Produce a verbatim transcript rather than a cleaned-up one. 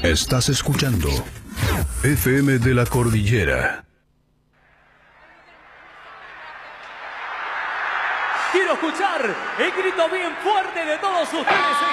Estás escuchando F M de la Cordillera. Quiero escuchar el grito bien fuerte de todos ustedes.